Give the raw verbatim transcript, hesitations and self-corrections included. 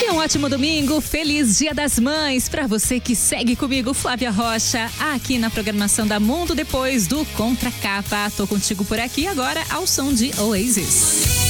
E um ótimo domingo, feliz Dia das Mães para você que segue comigo, Flávia Rocha, aqui na programação da Mundo depois do Contra Capa. Tô contigo por aqui agora ao som de Oasis.